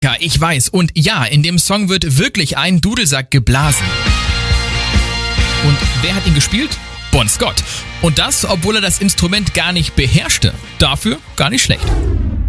Ja, ich weiß. Und ja, in dem Song wird wirklich ein Dudelsack geblasen. Und wer hat ihn gespielt? Bon Scott. Und das, obwohl er das Instrument gar nicht beherrschte. Dafür gar nicht schlecht.